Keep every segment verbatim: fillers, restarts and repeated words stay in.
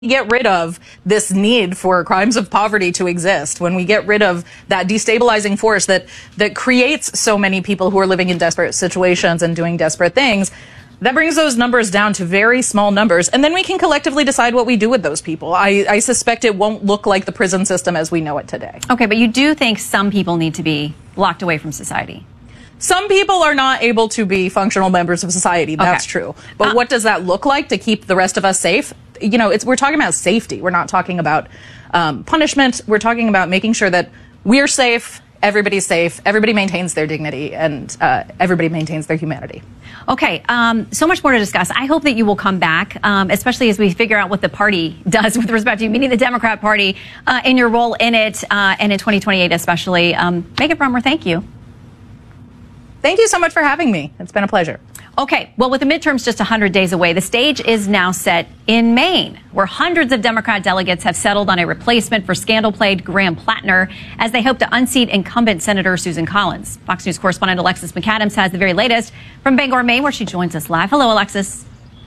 get rid of this need for crimes of poverty to exist, when we get rid of that destabilizing force that that creates so many people who are living in desperate situations and doing desperate things, that brings those numbers down to very small numbers, and then we can collectively decide what we do with those people. I, I suspect it won't look like the prison system as we know it today. Okay, but you do think some people need to be locked away from society? Some people are not able to be functional members of society. That's okay. True. But uh, what does that look like to keep the rest of us safe? You know, it's, we're talking about safety. We're not talking about um, punishment. We're talking about making sure that we're safe, everybody's safe, everybody maintains their dignity, and uh, everybody maintains their humanity. Okay, um, so much more to discuss. I hope that you will come back, um, especially as we figure out what the party does with respect to you, meaning the Democrat Party, uh, in your role in it, uh, and in twenty twenty-eight especially. Um, Megan Romer, thank you. Thank you so much for having me. It's been a pleasure. Okay, well, with the midterms just one hundred days away, the stage is now set in Maine, where hundreds of Democrat delegates have settled on a replacement for scandal-plagued Graham Plattner as they hope to unseat incumbent Senator Susan Collins. Fox News correspondent Alexis McAdams has the very latest from Bangor, Maine, where she joins us live. Hello, Alexis.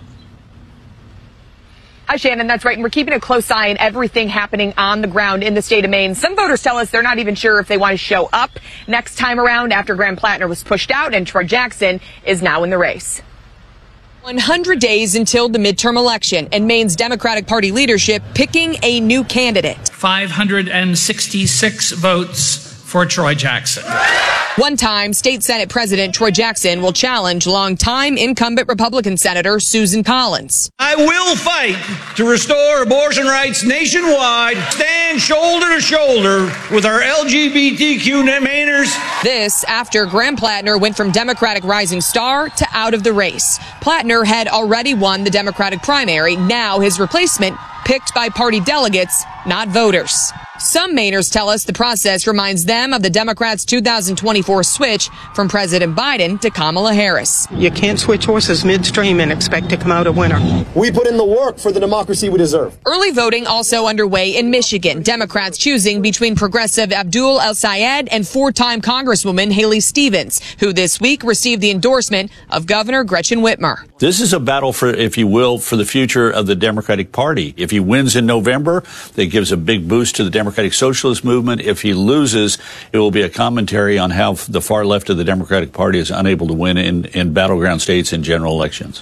Hi, Shannon. That's right. And we're keeping a close eye on everything happening on the ground in the state of Maine. Some voters tell us they're not even sure if they want to show up next time around after Graham Plattner was pushed out and Troy Jackson is now in the race. one hundred days until the midterm election and Maine's Democratic Party leadership picking a new candidate. five hundred sixty-six votes for Troy Jackson. One-time state Senate President Troy Jackson will challenge longtime incumbent Republican Senator Susan Collins. I will fight to restore abortion rights nationwide, stand shoulder to shoulder with our L G B T Q Mainers. This after Graham Plattner went from Democratic rising star to out of the race. Plattner had already won the Democratic primary. Now his replacement picked by party delegates, not voters. Some Mainers tell us the process reminds them of the Democrats' two thousand twenty-four switch from President Biden to Kamala Harris. You can't switch horses midstream and expect to come out a winner. We put in the work for the democracy we deserve. Early voting also underway in Michigan. Democrats choosing between progressive Abdul El-Sayed and four-time Congresswoman Haley Stevens, who this week received the endorsement of Governor Gretchen Whitmer. This is a battle for, if you will, for the future of the Democratic Party. If he wins in November, that gives a big boost to the Democratic Socialist movement. If he loses, it will be a commentary on how the far left of the Democratic Party is unable to win in, in battleground states in general elections.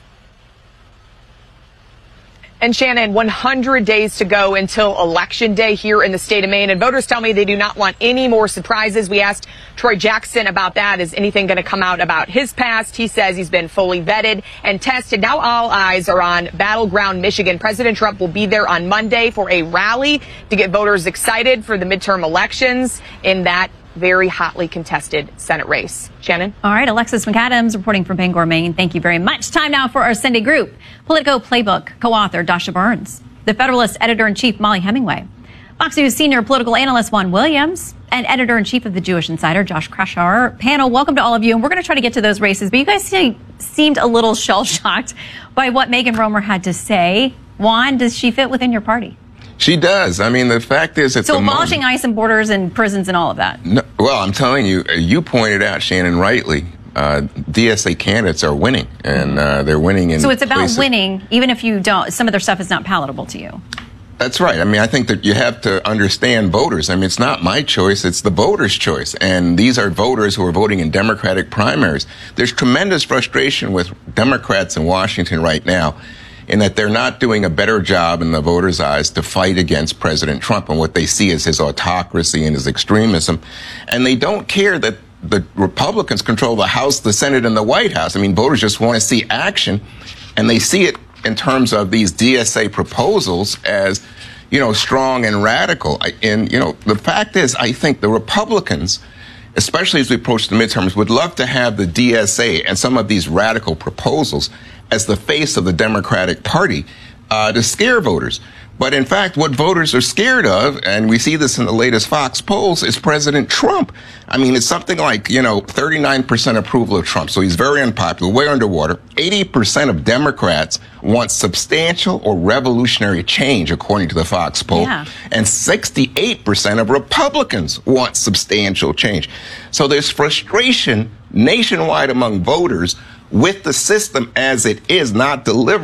And Shannon, one hundred days to go until Election Day here in the state of Maine. And voters tell me they do not want any more surprises. We asked Troy Jackson about that. Is anything going to come out about his past? He says he's been fully vetted and tested. Now all eyes are on battleground Michigan. President Trump will be there on Monday for a rally to get voters excited for the midterm elections in that very hotly contested Senate race. Shannon? All right, Alexis McAdams reporting from Bangor, Maine. Thank you very much. Time now for our Sunday group. Politico Playbook co-author Dasha Burns, The Federalist editor-in-chief Molly Hemingway, Fox News senior political analyst Juan Williams, and editor-in-chief of the Jewish Insider Josh Kraushaar. Panel, welcome to all of you, and we're going to try to get to those races, but you guys see, seemed a little shell-shocked by what Megan Romer had to say. Juan, does she fit within your party? She does. I mean, the fact is, at so the abolishing moment, ICE and borders and prisons and all of that. No, well, I'm telling you, you pointed out, Shannon, rightly, uh, D S A candidates are winning, and uh, they're winning in. So it's about places. winning, even if you don't. Some of their stuff is not palatable to you. That's right. I mean, I think that you have to understand voters. I mean, it's not my choice, it's the voters' choice. And these are voters who are voting in Democratic primaries. There's tremendous frustration with Democrats in Washington right now, in that they're not doing a better job in the voters' eyes to fight against President Trump and what they see as his autocracy and his extremism. And they don't care that the Republicans control the House, the Senate, and the White House. I mean, voters just want to see action, and they see it in terms of these D S A proposals as, you know, strong and radical. And, you know, the fact is, I think the Republicans, especially as we approach the midterms, would love to have the D S A and some of these radical proposals as the face of the Democratic Party uh, to scare voters. But in fact, what voters are scared of, and we see this in the latest Fox polls, is President Trump. I mean, it's something like, you know, thirty-nine percent approval of Trump. So he's very unpopular, way underwater. eighty percent of Democrats want substantial or revolutionary change, according to the Fox poll. Yeah. And sixty-eight percent of Republicans want substantial change. So there's frustration nationwide among voters with the system as it is not delivering.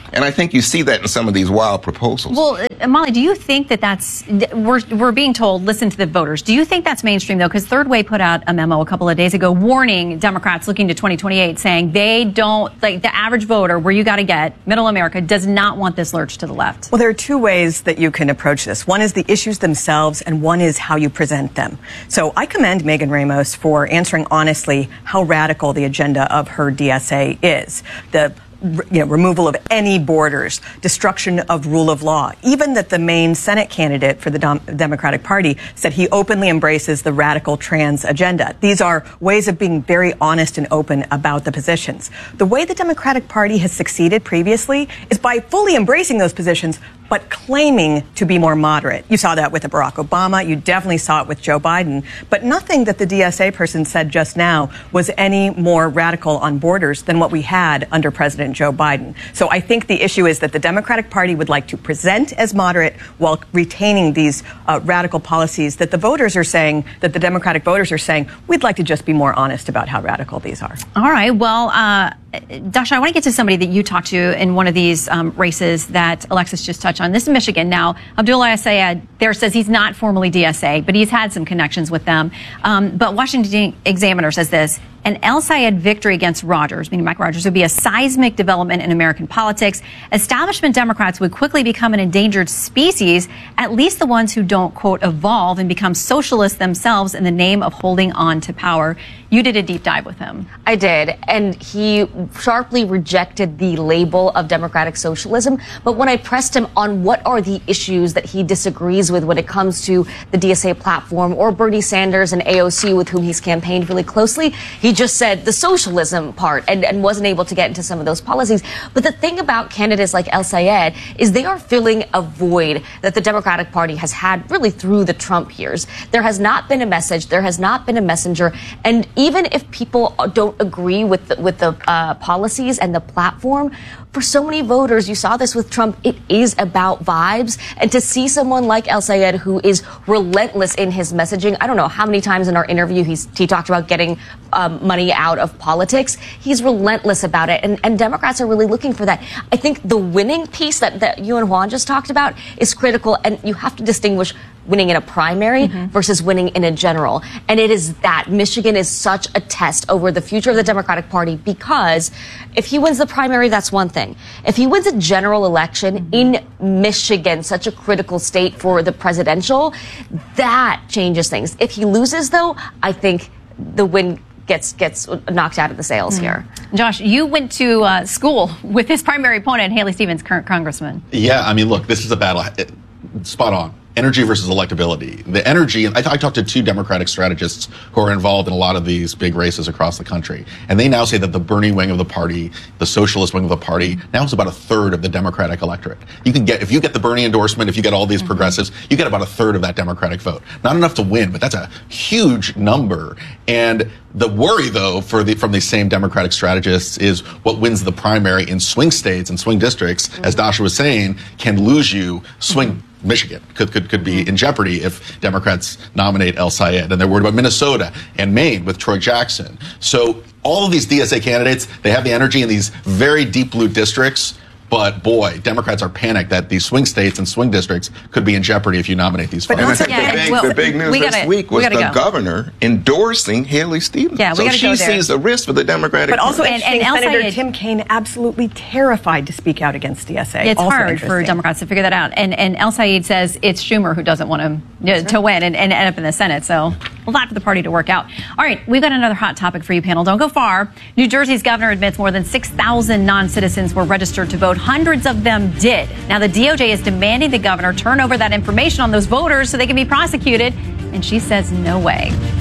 And I think you see that in some of these wild proposals. Well, uh, Molly, do you think that that's, we're, we're being told, listen to the voters. Do you think that's mainstream, though? Because Third Way put out a memo a couple of days ago warning Democrats looking to twenty twenty-eight, saying they don't, like the average voter, where you got to get, middle America, does not want this lurch to the left. Well, there are two ways that you can approach this. One is the issues themselves, and one is how you present them. So I commend Megan Ramos for answering honestly how radical the agenda of her D S A is. The You know, removal of any borders, destruction of rule of law, even that the main Senate candidate for the Dom- Democratic Party said he openly embraces the radical trans agenda. These are ways of being very honest and open about the positions. The way the Democratic Party has succeeded previously is by fully embracing those positions, but claiming to be more moderate. You saw that with Barack Obama. You definitely saw it with Joe Biden. But nothing that the D S A person said just now was any more radical on borders than what we had under President Joe Biden. So I think the issue is that the Democratic Party would like to present as moderate while retaining these uh, radical policies that the voters are saying, that the Democratic voters are saying, we'd like to just be more honest about how radical these are. All right. Well, uh, Dasha, I want to get to somebody that you talked to in one of these um, races that Alexis just touched on. This is Michigan. Now, Abdullah El-Sayed there says he's not formally D S A, but he's had some connections with them. Um, but Washington Examiner says this: an El-Sayed victory against Rogers, meaning Mike Rogers, would be a seismic development in American politics. Establishment Democrats would quickly become an endangered species, at least the ones who don't, quote, evolve and become socialists themselves in the name of holding on to power. You did a deep dive with him. I did, and he sharply rejected the label of democratic socialism. But when I pressed him on what are the issues that he disagrees with when it comes to the D S A platform or Bernie Sanders and A O C, with whom he's campaigned really closely, he just said the socialism part and, and wasn't able to get into some of those policies. But the thing about candidates like El-Sayed is they are filling a void that the Democratic Party has had really through the Trump years. There has not been a message. There has not been a messenger. And even if people don't agree with the, with the uh, policies and the platform, for so many voters, you saw this with Trump, it is about vibes. And to see someone like El-Sayed who is relentless in his messaging, I don't know how many times in our interview he's, he talked about getting um, money out of politics. He's relentless about it. And, and Democrats are really looking for that. I think the winning piece that, that you and Juan just talked about is critical. And you have to distinguish winning in a primary mm-hmm. versus winning in a general. And it is that Michigan is such a test over the future of the Democratic Party, because if he wins the primary, that's one thing. If he wins a general election mm-hmm. in Michigan, such a critical state for the presidential, that changes things. If he loses, though, I think the win gets gets knocked out of the sails mm-hmm. here. Josh, you went to uh, school with his primary opponent, Haley Stevens, current congressman. Yeah, I mean, look, this is a battle. It, spot on. Energy versus electability. The energy, I, I talked to two Democratic strategists who are involved in a lot of these big races across the country, and they now say that the Bernie wing of the party, the socialist wing of the party, now is about a third of the Democratic electorate. You can get, if you get the Bernie endorsement, if you get all these mm-hmm. progressives, you get about a third of that Democratic vote. Not enough to win, but that's a huge number. And the worry, though, for the, from these same Democratic strategists is what wins the primary in swing states and swing districts, mm-hmm. as Dasha was saying, can lose you swing. Mm-hmm. Michigan could, could could be in jeopardy if Democrats nominate El-Sayed. And they're worried about Minnesota and Maine with Troy Jackson. So all of these D S A candidates, they have the energy in these very deep blue districts. But boy, Democrats are panicked that these swing states and swing districts could be in jeopardy if you nominate these folks. And I think yeah, the, big, well, the big news we gotta, this week was the go. governor endorsing Haley Stevens. Yeah, we so gotta she go there. sees a risk for the Democratic But also, and, and Senator Tim Kaine absolutely terrified to speak out against D S A. It's also hard for Democrats to figure that out. And and El-Sayed says it's Schumer who doesn't want him to, to win and, and end up in the Senate. So a lot for the party to work out. All right, we've got another hot topic for you, panel. Don't go far. New Jersey's governor admits more than six thousand non-citizens were registered to vote. Hundreds of them did. Now, the D O J is demanding the governor turn over that information on those voters so they can be prosecuted. And she says no way.